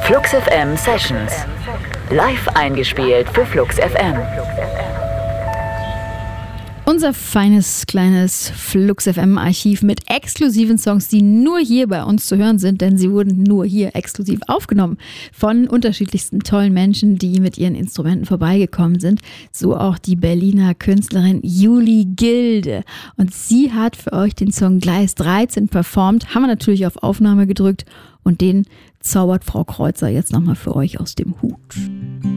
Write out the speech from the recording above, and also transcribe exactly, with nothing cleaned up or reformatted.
Flux F M Sessions. Live eingespielt für Flux F M. Unser feines, kleines Flux F M-Archiv mit exklusiven Songs, die nur hier bei uns zu hören sind, denn sie wurden nur hier exklusiv aufgenommen von unterschiedlichsten tollen Menschen, die mit ihren Instrumenten vorbeigekommen sind. So auch die Berliner Künstlerin Juli Gilde. Und sie hat für euch den Song Gleis dreizehn performt, haben wir natürlich auf Aufnahme gedrückt und den zaubert Frau Kreuzer jetzt nochmal für euch aus dem Hut.